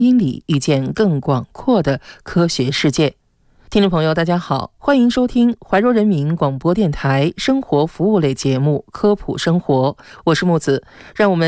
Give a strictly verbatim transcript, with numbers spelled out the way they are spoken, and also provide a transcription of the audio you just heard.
因里遇见更广阔的科学世界。听众朋友大家好，欢迎收听怀柔人民广播电台生活服务类节目《科普生活》，我是木子，让我们